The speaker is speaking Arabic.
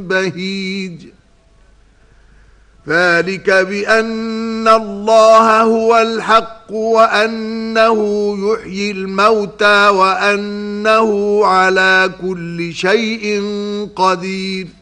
بهيج ذلك بأن الله هو الحق وأنه يحيي الموتى وأنه على كل شيء قدير